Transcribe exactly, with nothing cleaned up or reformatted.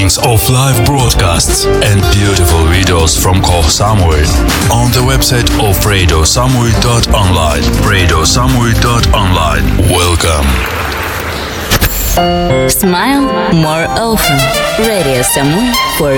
recordings of live broadcasts and beautiful videos from Koh Samui on the website of radio samui dot online. radio samui dot online. Welcome. Smile more often. Radio Samui for